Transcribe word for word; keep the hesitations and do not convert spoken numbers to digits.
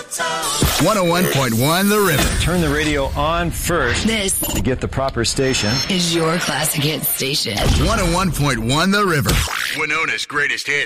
one oh one point one The River. Turn the radio on first. This to get the proper station. is your classic hit station. one oh one point one The River. Winona's greatest hits.